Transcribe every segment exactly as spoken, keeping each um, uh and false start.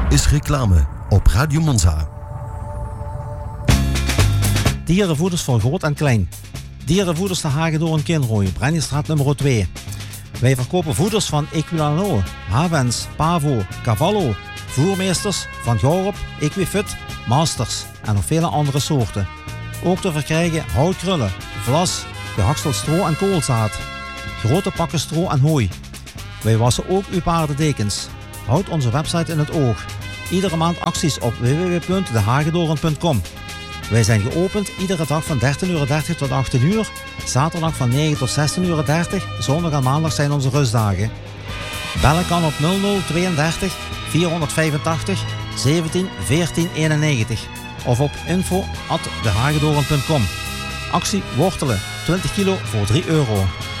is reclame op Radio Monza. Dierenvoeders voor groot en klein. Dierenvoeders de Hagedorn Kinrooi, Brenniestraat nummer twee. Wij verkopen voeders van Equilano, Havens, Pavo, Cavallo, Voermeesters, Van Gorp, Equifit, Masters en nog vele andere soorten. Ook te verkrijgen houtkrullen, vlas, gehakseld stro en koolzaad. Grote pakken stro en hooi. Wij wassen ook uw paardendekens. Houd onze website in het oog. Iedere maand acties op w w w punt de hagedorn punt com. Wij zijn geopend iedere dag van dertien uur dertig tot achttien uur. Zaterdag van negen tot zestien uur dertig. Zondag en maandag zijn onze rustdagen. Bellen kan op nul nul tweeëndertig vierhonderdvijfentachtig zeventien veertien eenennegentig. Of op info at de hagedorn punt com. Actie wortelen. twintig kilo voor drie euro.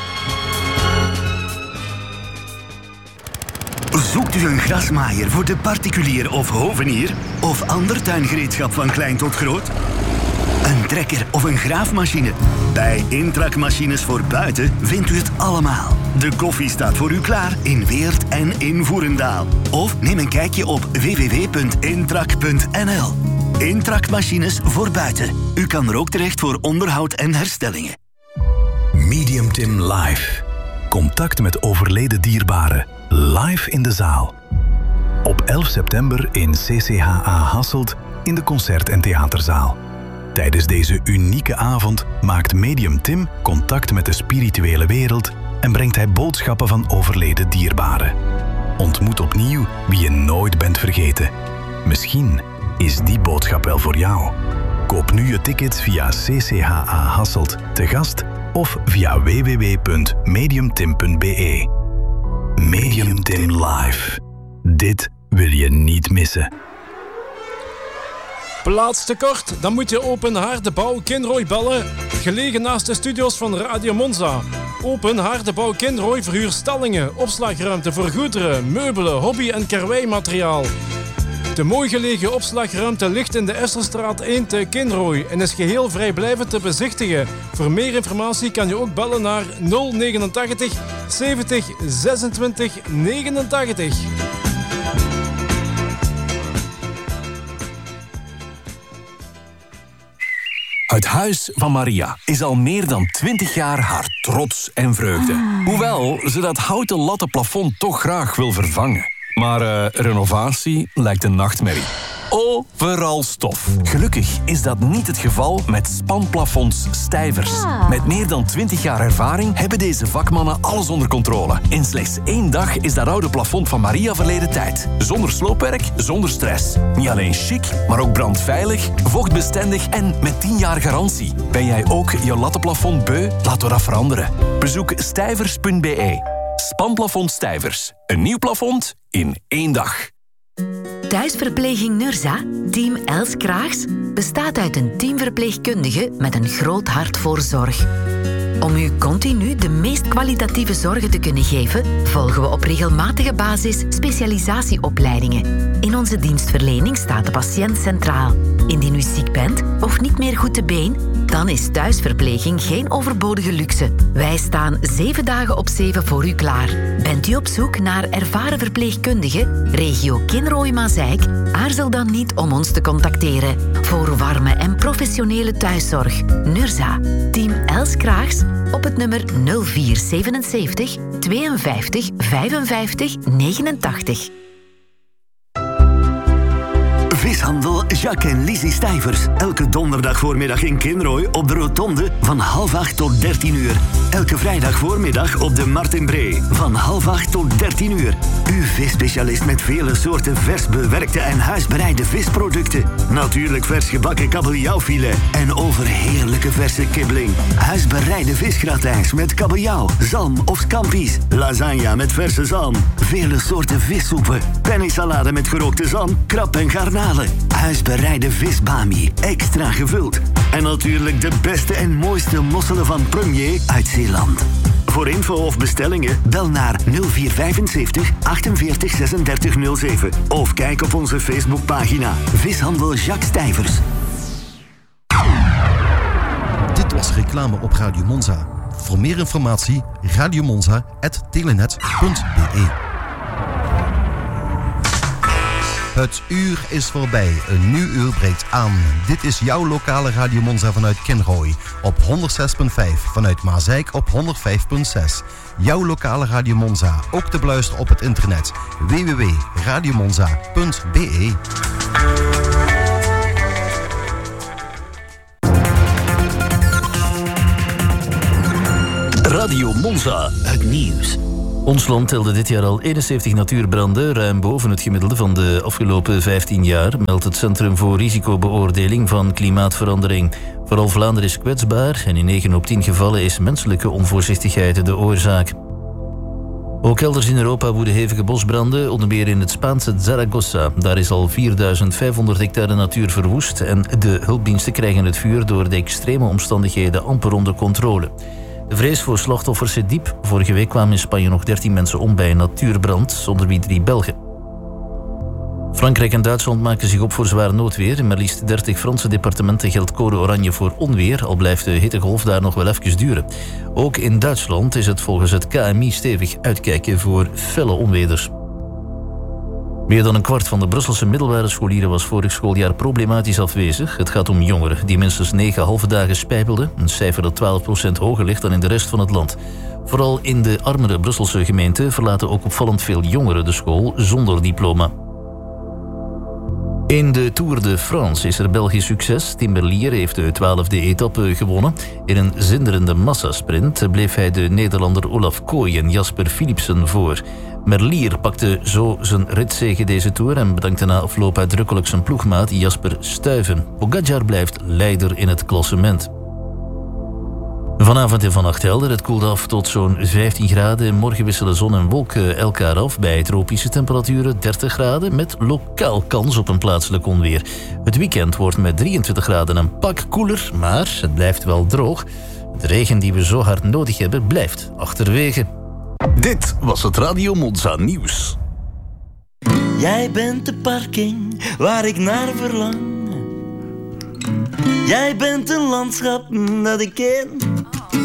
Zoekt u een grasmaaier voor de particulier of hovenier? Of ander tuingereedschap van klein tot groot? Een trekker of een graafmachine? Bij Intrac Machines voor Buiten vindt u het allemaal. De koffie staat voor u klaar in Weert en in Voerendaal. Of neem een kijkje op w w w punt intrac punt n l. Intrac Machines voor Buiten. U kan er ook terecht voor onderhoud en herstellingen. Medium Tim Live. Contact met overleden dierbaren. Live in de zaal. Op elf september in C C H A Hasselt in de Concert- en Theaterzaal. Tijdens deze unieke avond maakt Medium Tim contact met de spirituele wereld en brengt hij boodschappen van overleden dierbaren. Ontmoet opnieuw wie je nooit bent vergeten. Misschien is die boodschap wel voor jou. Koop nu je tickets via C C H A Hasselt te gast of via w w w punt mediumtim punt b e. Medium Tim Live. Dit wil je niet missen. Plaats tekort? Dan moet je Open Haardebouw Kinrooi bellen. Gelegen naast de studio's van Radio Monza. Open Haardebouw Kinrooi verhuurt stallingen, opslagruimte voor goederen, meubelen, hobby- en karweimateriaal. De mooi gelegen opslagruimte ligt in de Esserstraat één te Kinrooi en is geheel vrijblijvend te bezichtigen. Voor meer informatie kan je ook bellen naar nul negenentachtig zeventig zesentwintig negenentachtig. Het Huis van Maria is al meer dan twintig jaar haar trots en vreugde. Hoewel ze dat houten latten plafond toch graag wil vervangen. Maar uh, renovatie lijkt een nachtmerrie. Overal stof. Gelukkig is dat niet het geval met Spanplafonds Stijvers. Met meer dan twintig jaar ervaring hebben deze vakmannen alles onder controle. In slechts één dag is dat oude plafond van Maria verleden tijd. Zonder sloopwerk, zonder stress. Niet alleen chic, maar ook brandveilig, vochtbestendig en met tien jaar garantie. Ben jij ook je lattenplafond beu? Laat we dat veranderen. Bezoek stijvers punt b e. Spanplafond Stijvers. Een nieuw plafond in één dag. Thuisverpleging Nurza, team Els Kraags, bestaat uit een teamverpleegkundige met een groot hart voor zorg. Om u continu de meest kwalitatieve zorgen te kunnen geven, volgen we op regelmatige basis specialisatieopleidingen. In onze dienstverlening staat de patiënt centraal. Indien u ziek bent of niet meer goed te been, dan is thuisverpleging geen overbodige luxe. Wij staan zeven dagen op zeven voor u klaar. Bent u op zoek naar ervaren verpleegkundigen, regio Kinrooi-Mazeik? Aarzel dan niet om ons te contacteren. Voor warme en professionele thuiszorg. Nurza, team Els Kraags, op het nummer nul vier zevenenzeventig tweeënvijftig vijfenvijftig negenentachtig. Vishandel Jacques en Lizzie Stijvers. Elke donderdag voormiddag in Kinrooi op de rotonde van half acht tot dertien uur. Elke vrijdag voormiddag op de Martinbree van half acht tot dertien uur. Uw visspecialist met vele soorten vers bewerkte en huisbereide visproducten. Natuurlijk vers gebakken kabeljauwfilet en overheerlijke verse kibbeling. Huisbereide visgratijns met kabeljauw, zalm of scampi's. Lasagne met verse zalm. Vele soorten vissoepen. Pennysalade met gerookte zalm, krab en garnalen. Huisbereide visbami, extra gevuld. En natuurlijk de beste en mooiste mosselen van Premier uit Zeeland. Voor info of bestellingen bel naar nul vier vijfenzeventig achtenveertig zesendertig nul zeven of kijk op onze Facebookpagina Vishandel Jacques Stijvers. Dit was reclame op Radio Monza. Voor meer informatie radiomonza punt telenet punt b e. Het uur is voorbij, een nieuw uur breekt aan. Dit is jouw lokale Radio Monza vanuit Kinrooi op honderd zes komma vijf, vanuit Maasijk op honderd vijf komma zes. Jouw lokale Radio Monza, ook te beluisteren op het internet w w w punt radiomonza punt b e. Radio Monza, het nieuws. Ons land telde dit jaar al eenenzeventig natuurbranden, ruim boven het gemiddelde van de afgelopen vijftien jaar, meldt het Centrum voor Risicobeoordeling van Klimaatverandering. Vooral Vlaanderen is kwetsbaar en in negen op tien gevallen is menselijke onvoorzichtigheid de oorzaak. Ook elders in Europa woeden hevige bosbranden, onder meer in het Spaanse Zaragoza. Daar is al vierduizend vijfhonderd hectare natuur verwoest en de hulpdiensten krijgen het vuur door de extreme omstandigheden amper onder controle. De vrees voor slachtoffers zit diep. Vorige week kwamen in Spanje nog dertien mensen om bij een natuurbrand, onder wie drie Belgen. Frankrijk en Duitsland maken zich op voor zwaar noodweer. In maar liefst dertig Franse departementen geldt code oranje voor onweer, al blijft de hittegolf daar nog wel even duren. Ook in Duitsland is het volgens het K M I stevig uitkijken voor felle onweders. Meer dan een kwart van de Brusselse middelbare scholieren was vorig schooljaar problematisch afwezig. Het gaat om jongeren die minstens negen halve dagen spijbelden, een cijfer dat twaalf procent hoger ligt dan in de rest van het land. Vooral in de armere Brusselse gemeenten verlaten ook opvallend veel jongeren de school zonder diploma. In de Tour de France is er Belgisch succes. Tim Merlier heeft de twaalfde etappe gewonnen. In een zinderende massasprint bleef hij de Nederlander Olaf Kooi en Jasper Philipsen voor. Merlier pakte zo zijn ritzege deze Tour en bedankte na afloop uitdrukkelijk zijn ploegmaat Jasper Stuyven. Pogačar blijft leider in het klassement. Vanavond en vannacht helder. Het koelt af tot zo'n vijftien graden. Morgen wisselen zon en wolken elkaar af bij tropische temperaturen dertig graden met lokaal kans op een plaatselijk onweer. Het weekend wordt met drieëntwintig graden een pak koeler, maar het blijft wel droog. De regen die we zo hard nodig hebben blijft achterwege. Dit was het Radio Monza nieuws. Jij bent de parking waar ik naar verlang. Jij bent een landschap dat ik ken.